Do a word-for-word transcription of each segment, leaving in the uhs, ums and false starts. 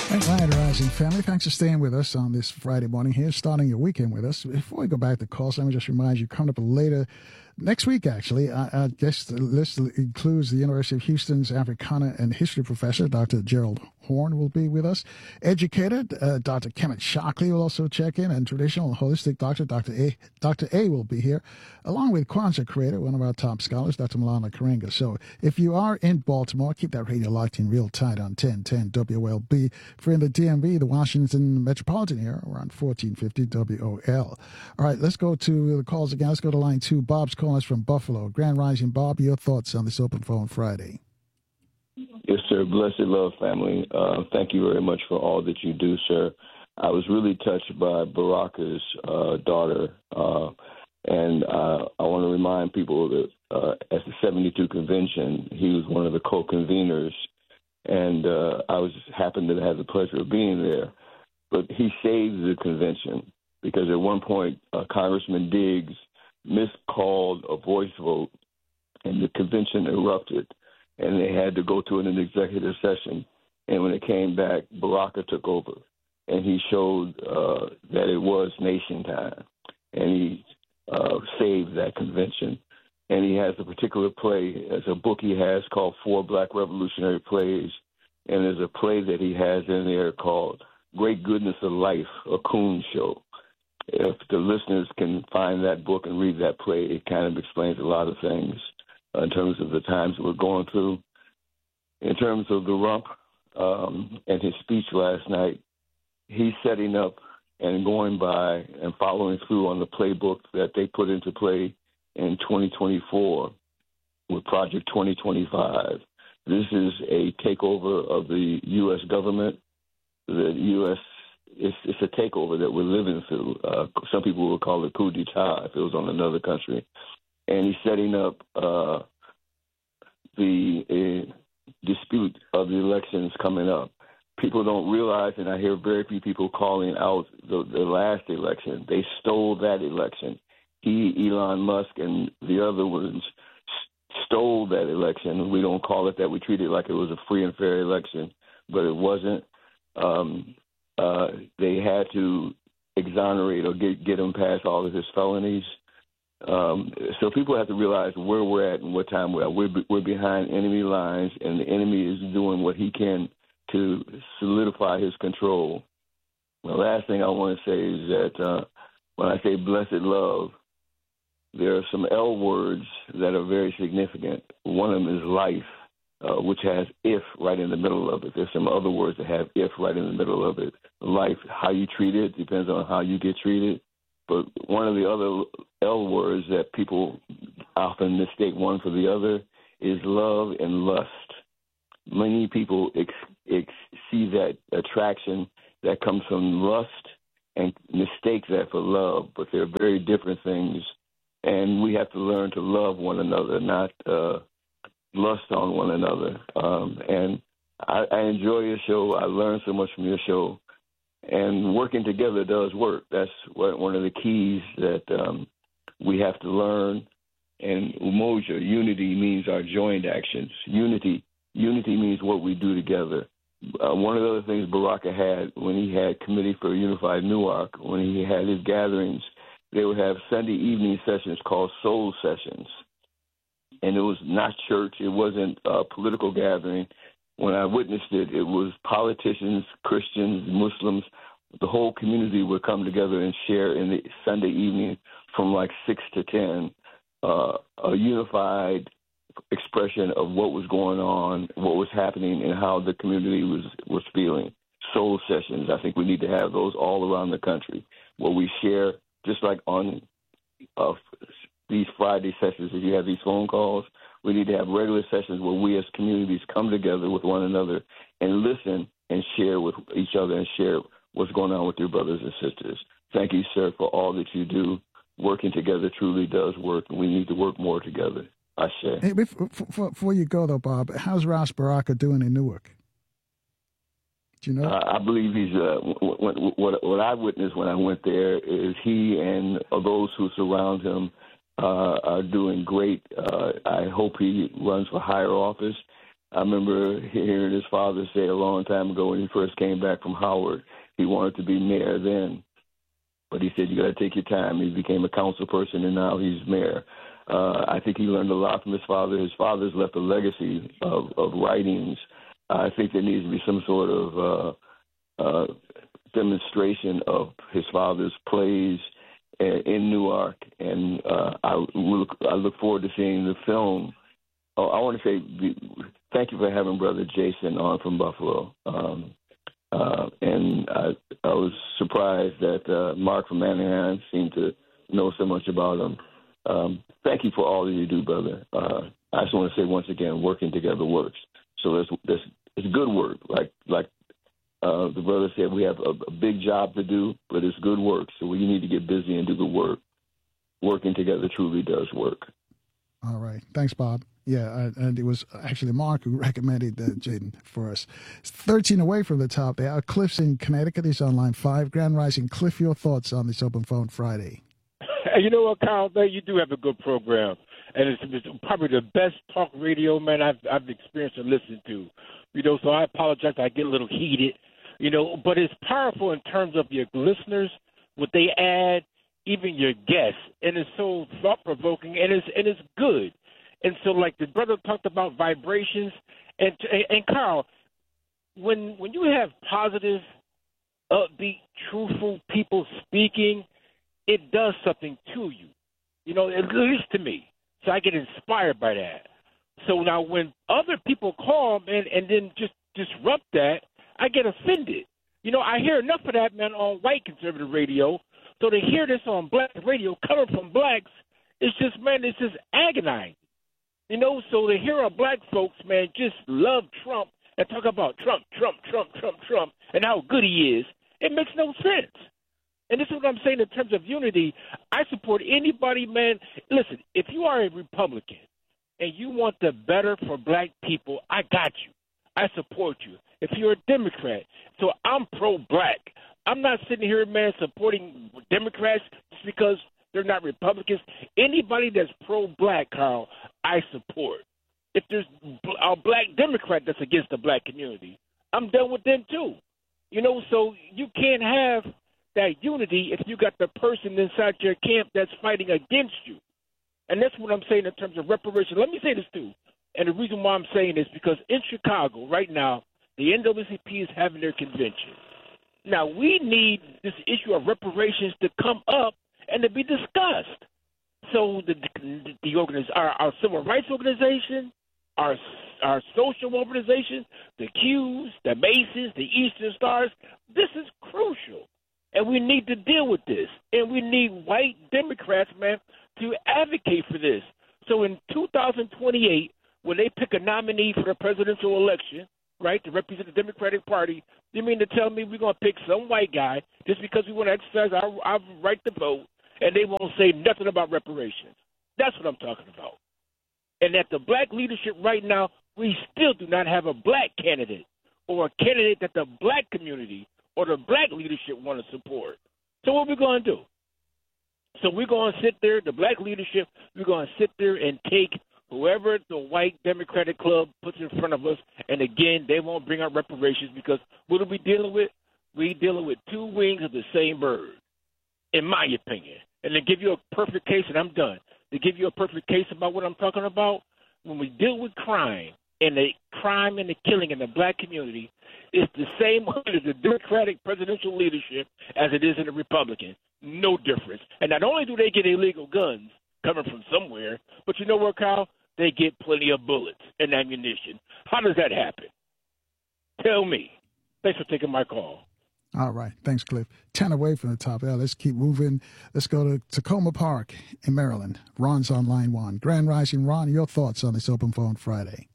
Hey, Ryan Rising family, thanks for staying with us on this Friday morning here, starting your weekend with us. Before we go back to calls, let me just remind you, coming up later next week, actually, I, I guess the list includes the University of Houston's Africana and History professor, Doctor Gerald Horn, will be with us. Educated, uh, Doctor Kemet Shockley will also check in, and traditional and holistic doctor, Doctor A. Doctor A will be here, along with Kwanzaa creator, one of our top scholars, Doctor Malana Karenga. So if you are in Baltimore, keep that radio locked in real tight on ten ten W L B. If you're in the D M V, the Washington metropolitan area, we're on fourteen fifty W O L. All right, let's go to the calls again. Let's go to line two. Bob's calling us from Buffalo. Grand Rising, Bob, your thoughts on this open phone Friday? Yes, sir. Blessed love, family. Uh, thank you very much for all that you do, sir. I was really touched by Baraka's uh, daughter, uh, and uh, I want to remind people that uh, at the seventy-two convention, he was one of the co-conveners, and uh, I was happened to have the pleasure of being there. But he saved the convention because at one point, uh, Congressman Diggs miscalled a voice vote, and the convention erupted. And they had to go to an executive session. And when it came back, Baraka took over. And he showed uh, that it was nation time. And he uh, saved that convention. And he has a particular play, as a book he has called Four Black Revolutionary Plays. And there's a play that he has in there called Great Goodness of Life, a Coon Show. If the listeners can find that book and read that play, it kind of explains a lot of things in terms of the times that we're going through. In terms of the rump um, and his speech last night, he's setting up and going by and following through on the playbook that they put into play in twenty twenty-four with Project twenty twenty-five. This is a takeover of the U S government. The U S, it's, it's a takeover that we're living through. Uh, some people would call it coup d'etat if it was on another country. And he's setting up uh, the uh, dispute of the elections coming up. People don't realize, and I hear very few people calling out the, the last election. They stole that election. He, Elon Musk, and the other ones stole that election. We don't call it that. We treat it like it was a free and fair election, but it wasn't. Um, uh, they had to exonerate or get, get him past all of his felonies. Um, so people have to realize where we're at and what time we're at. We're, we're behind enemy lines, and the enemy is doing what he can to solidify his control. The last thing I want to say is that uh, when I say blessed love, there are some L words that are very significant. One of them is life, uh, which has if right in the middle of it. There's some other words that have if right in the middle of it. Life, how you treat it depends on how you get treated. But one of the other L words that people often mistake one for the other is love and lust. Many people ex- ex- see that attraction that comes from lust and mistake that for love, but they're very different things. And we have to learn to love one another, not uh, lust on one another. Um, and I, I enjoy your show. I learn so much from your show. And working together does work. That's what, one of the keys that um, we have to learn. And umoja, unity, means our joined actions. Unity, unity means what we do together. Uh, one of the other things Baraka had when he had Committee for Unified Newark, when he had his gatherings, they would have Sunday evening sessions called soul sessions. And it was not church. It wasn't a political gathering. When I witnessed it, it was politicians, Christians, Muslims. The whole community would come together and share in the Sunday evening from like six to ten, uh, a unified expression of what was going on, what was happening, and how the community was, was feeling. Soul sessions, I think we need to have those all around the country where we share, just like on uh, these Friday sessions, if you have these phone calls, we need to have regular sessions where we as communities come together with one another and listen and share with each other and share what's going on with your brothers and sisters. Thank you, sir, for all that you do. Working together truly does work, and we need to work more together. I say. Hey, before, before you go, though, Bob, how's Ras Baraka doing in Newark? Do you know? Uh, I believe he's, uh, what, what, what I witnessed when I went there is he and those who surround him uh, are doing great. Uh, I hope he runs for higher office. I remember hearing his father say a long time ago when he first came back from Howard, he wanted to be mayor then. But he said, you got to take your time. He became a council person, and now he's mayor. Uh, I think he learned a lot from his father. His father's left a legacy of, of writings. I think there needs to be some sort of uh, uh, demonstration of his father's plays in Newark, and uh, I look I look forward to seeing the film. Oh, I want to say thank you for having Brother Jason on from Buffalo. Um, uh, and I, I was surprised that uh, Mark from Manhattan seemed to know so much about him. Um, thank you for all that you do, brother. Uh, I just want to say once again, working together works. So there's, there's, it's good work. Like like uh, the brother said, we have a, a big job to do, but it's good work. So we need to get busy and do the work. Working together truly does work. All right. Thanks, Bob. Yeah, uh, and it was actually Mark who recommended uh, Jaden for us. It's thirteen away from the top there. Cliff's in Connecticut. He's on line five. Grand Rising. Cliff, your thoughts on this Open Phone Friday? You know what, Kyle? You do have a good program, and it's, it's probably the best talk radio, man, I've, I've experienced and listened to. You know, so I apologize. I get a little heated, you know, but it's powerful in terms of your listeners, what they add, even your guests, and it's so thought-provoking, and it's, and it's good. And so, like the brother talked about vibrations, and and, and Carl, when when you have positive, upbeat, truthful people speaking, it does something to you, you know, at least to me. So I get inspired by that. So now when other people call, man, and then just disrupt that, I get offended. You know, I hear enough of that, man, on white conservative radio. So to hear this on black radio coming from blacks, it's just, man, it's just agonizing. You know, so to hear our black folks, man, just love Trump and talk about Trump, Trump, Trump, Trump, Trump, and how good he is, it makes no sense. And this is what I'm saying in terms of unity. I support anybody, man. Listen, if you are a Republican and you want the better for black people, I got you. I support you. If you're a Democrat, so I'm pro-black. I'm not sitting here, man, supporting Democrats just because they're not Republicans. Anybody that's pro-black, Carl, I support. If there's a black Democrat that's against the black community, I'm done with them too. You know, so you can't have that unity if you got the person inside your camp that's fighting against you. And that's what I'm saying in terms of reparation. Let me say this too. And the reason why I'm saying this because in Chicago right now, the N double A C P is having their convention. Now, we need this issue of reparations to come up and to be discussed. So the the, the organiz- our, our civil rights organization, our our social organization, the Qs, the Masons, the Eastern Stars, this is crucial. And we need to deal with this. And we need white Democrats, man, to advocate for this. So in two thousand twenty-eight, when they pick a nominee for the presidential election, right, to represent the Democratic Party, you mean to tell me we're going to pick some white guy just because we want to exercise our, our right to vote, and they won't say nothing about reparations? That's what I'm talking about. And at the black leadership right now, we still do not have a black candidate or a candidate that the black community or the black leadership want to support. So what are we going to do? So we're going to sit there, the black leadership, we're going to sit there and take whoever the white Democratic Club puts in front of us, and again, they won't bring out reparations because what are we dealing with? We're dealing with two wings of the same bird, in my opinion. And to give you a perfect case, and I'm done, to give you a perfect case about what I'm talking about, when we deal with crime, and the crime and the killing in the black community, it's the same under the Democratic presidential leadership as it is in the Republican. No difference. And not only do they get illegal guns coming from somewhere, but you know what, Kyle? They get plenty of bullets and ammunition. How does that happen? Tell me. Thanks for taking my call. All right. Thanks, Cliff. ten away from the top. Yeah, let's keep moving. Let's go to Tacoma Park in Maryland. Ron's on line one. Grand Rising, Ron, your thoughts on this Open Phone Friday?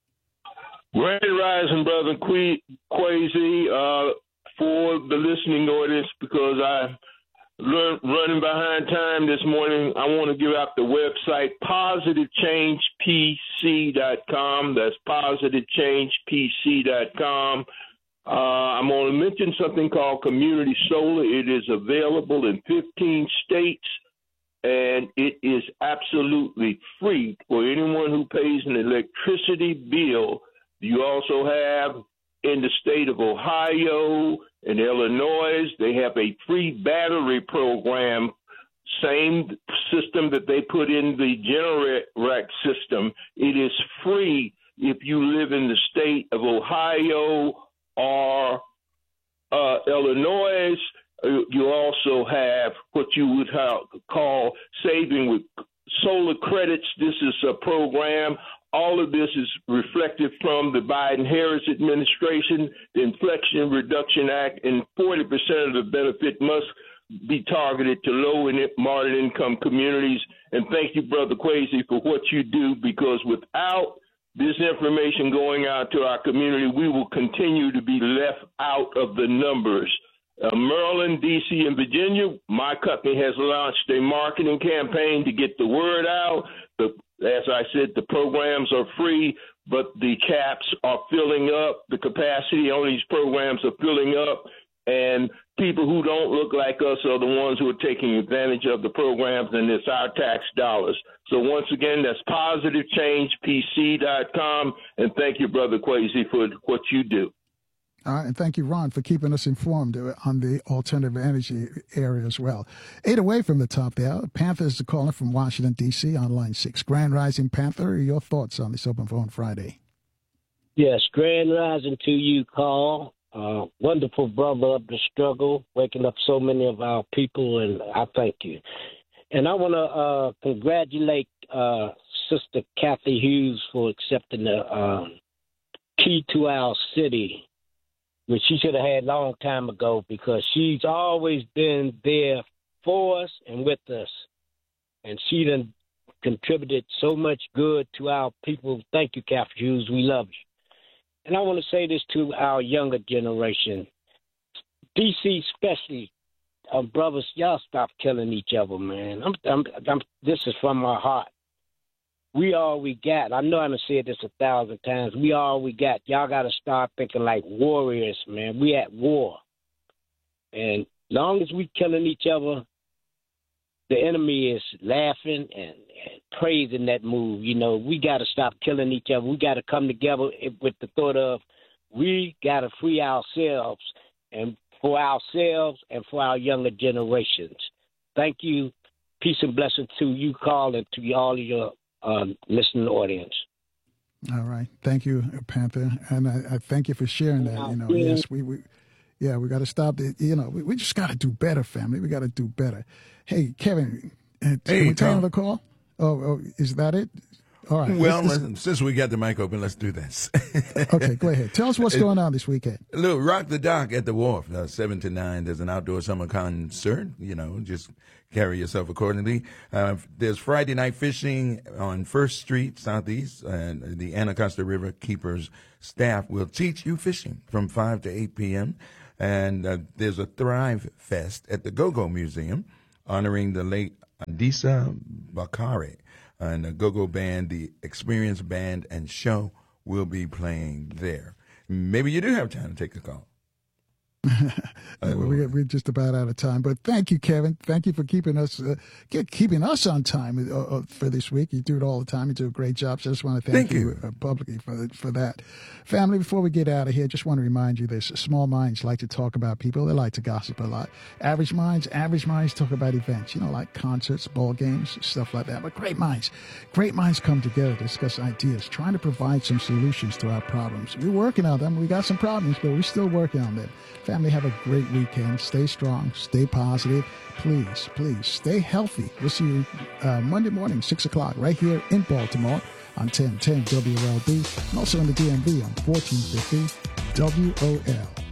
Grand Rising, Brother que- Quasi, uh, for the listening audience, because I learned running behind time this morning, I want to give out the website positive change p c dot com. That's positive change p c dot com. Uh, I'm going to mention something called Community Solar. It is available in fifteen states, and it is absolutely free for anyone who pays an electricity bill You also have in the state of Ohio and Illinois, they have a free battery program, same system that they put in the Generac system. It is free if you live in the state of Ohio or uh, Illinois. You also have what you would call saving with solar credits. This is a program. All of this is reflected from the Biden-Harris administration, the Inflation Reduction Act, and forty percent of the benefit must be targeted to low and moderate income communities. And thank you, Brother Kwesi, for what you do, because without this information going out to our community, we will continue to be left out of the numbers. Uh, Maryland, D C, and Virginia, my company has launched a marketing campaign to get the word out. The, as I said, the programs are free, but the caps are filling up. The capacity on these programs are filling up, and people who don't look like us are the ones who are taking advantage of the programs, and it's our tax dollars. So once again, that's positive change p c dot com, and thank you, Brother Kwesi, for what you do. All right, and thank you, Ron, for keeping us informed on the alternative energy area as well. Eight away from the top there, Panther is calling from Washington, D C on line six. Grand Rising Panther, your thoughts on this Open Phone Friday? Yes, Grand Rising to you, Carl. Uh, wonderful brother of the struggle, waking up so many of our people, and I thank you. And I want to uh, congratulate uh, Sister Kathy Hughes for accepting the uh, key to our city, which she should have had a long time ago, because she's always been there for us and with us. And she done contributed so much good to our people. Thank you, Kathy Hughes. We love you. And I want to say this to our younger generation, D C especially, uh, brothers, y'all stop killing each other, man. I'm, I'm, I'm, this is from my heart. We all we got. I know I've said this a thousand times. We all we got. Y'all got to start thinking like warriors, man. We at war. And long as we killing each other, the enemy is laughing and, and praising that move. You know, we got to stop killing each other. We got to come together with the thought of we got to free ourselves, and for ourselves and for our younger generations. Thank you. Peace and blessings to you, Carl, and to all of your Um, listening audience. All right, thank you, Panther, and I, I thank you for sharing that. You know, yes, we, we yeah, we got to stop it. You know, we, we just got to do better, family. We got to do better. Hey, Kevin, uh, hey, can we take another call? Oh, oh, is that it? All right. Well, listen, since we got the mic open, let's do this. Okay, go ahead. Tell us what's going on this weekend. Look, Rock the Dock at the Wharf, uh, seven to nine. There's an outdoor summer concert. You know, just carry yourself accordingly. Uh, there's Friday night fishing on First Street Southeast, and the Anacostia River Keepers staff will teach you fishing from five to eight p.m. And uh, there's a Thrive Fest at the Go-Go Museum honoring the late Adisa Bakare. And the Go-Go Band, the Experience Band and Show will be playing there. Maybe you do have time to take a call. uh, we're, we're just about out of time, but thank you, Kevin. Thank you for keeping us uh, keeping us on time uh, for this week. You do it all the time. You do a great job. So I just want to thank, thank you, you uh, publicly for for that. Family, before we get out of here, just want to remind you this: small minds like to talk about people. They like to gossip a lot. Average minds, average minds talk about events. You know, like concerts, ball games, stuff like that. But great minds, great minds come together to discuss ideas, trying to provide some solutions to our problems. We're working on them. We got some problems, but we're still working on them. Family, have a great weekend. Stay strong. Stay positive. Please, please stay healthy. We'll see you uh, Monday morning, six o'clock, right here in Baltimore on ten ten W L B, and also in the D M V on fourteen fifty W O L.